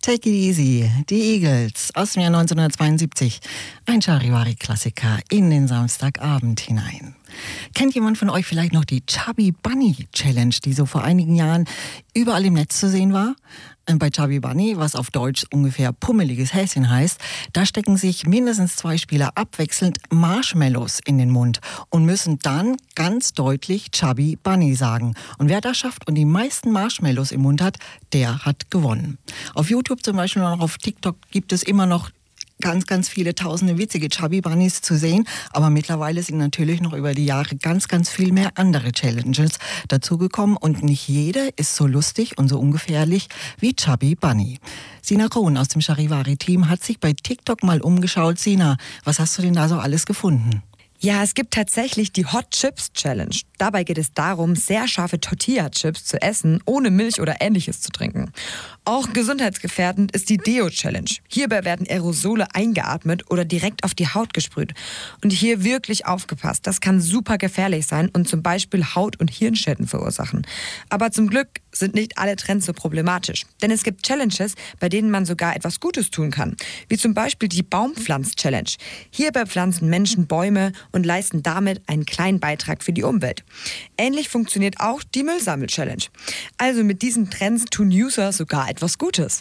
Take It Easy, die Eagles aus dem Jahr 1972. Ein Charivari-Klassiker in den Samstagabend hinein. Kennt jemand von euch vielleicht noch die Chubby Bunny Challenge, die so vor einigen Jahren überall im Netz zu sehen war? Bei Chubby Bunny, was auf Deutsch ungefähr pummeliges Häschen heißt, da stecken sich mindestens 2 Spieler abwechselnd Marshmallows in den Mund und müssen dann ganz deutlich Chubby Bunny sagen. Und wer das schafft und die meisten Marshmallows im Mund hat, der hat gewonnen. Auf YouTube zum Beispiel und auch auf TikTok gibt es immer noch ganz viele tausende witzige Chubby Bunnies zu sehen, aber mittlerweile sind natürlich noch über die Jahre ganz viel mehr andere Challenges dazugekommen und nicht jede ist so lustig und so ungefährlich wie Chubby Bunny. Sina Krohn aus dem Charivari-Team hat sich bei TikTok mal umgeschaut. Sina, was hast du denn da so alles gefunden? Ja, es gibt tatsächlich die Hot Chips Challenge. Dabei geht es darum, sehr scharfe Tortilla-Chips zu essen, ohne Milch oder Ähnliches zu trinken. Auch gesundheitsgefährdend ist die Deo Challenge. Hierbei werden Aerosole eingeatmet oder direkt auf die Haut gesprüht. Und hier wirklich aufgepasst, das kann super gefährlich sein und zum Beispiel Haut- und Hirnschäden verursachen. Aber zum Glück sind nicht alle Trends so problematisch. Denn es gibt Challenges, bei denen man sogar etwas Gutes tun kann. Wie zum Beispiel die Baumpflanz-Challenge. Hierbei pflanzen Menschen Bäume und leisten damit einen kleinen Beitrag für die Umwelt. Ähnlich funktioniert auch die Müllsammel-Challenge. Also mit diesen Trends tun User sogar etwas Gutes.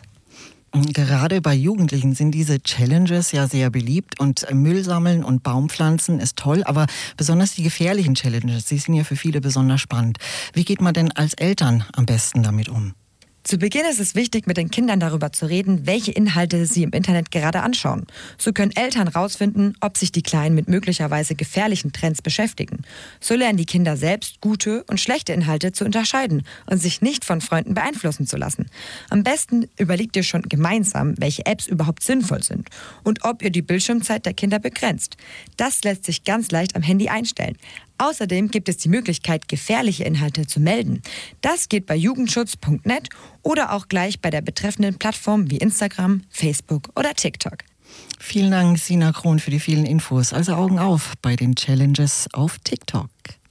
Gerade bei Jugendlichen sind diese Challenges ja sehr beliebt und Müll sammeln und Baumpflanzen ist toll, aber besonders die gefährlichen Challenges, die sind ja für viele besonders spannend. Wie geht man denn als Eltern am besten damit um? Zu Beginn ist es wichtig, mit den Kindern darüber zu reden, welche Inhalte sie im Internet gerade anschauen. So können Eltern herausfinden, ob sich die Kleinen mit möglicherweise gefährlichen Trends beschäftigen. So lernen die Kinder selbst, gute und schlechte Inhalte zu unterscheiden und sich nicht von Freunden beeinflussen zu lassen. Am besten überlegt ihr schon gemeinsam, welche Apps überhaupt sinnvoll sind und ob ihr die Bildschirmzeit der Kinder begrenzt. Das lässt sich ganz leicht am Handy einstellen. Außerdem gibt es die Möglichkeit, gefährliche Inhalte zu melden. Das geht bei jugendschutz.net oder auch gleich bei der betreffenden Plattform wie Instagram, Facebook oder TikTok. Vielen Dank, Sina Krohn, für die vielen Infos. Also Augen auf bei den Challenges auf TikTok.